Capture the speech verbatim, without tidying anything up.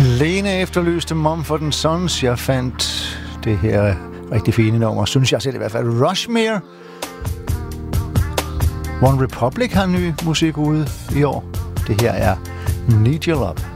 Lene efterlyste Mumford and Sons. Jeg fandt det her rigtig fine nummer, synes jeg selv i hvert fald. Rushmere. One Republic har ny musik ude i år. Det her er Need Your Love.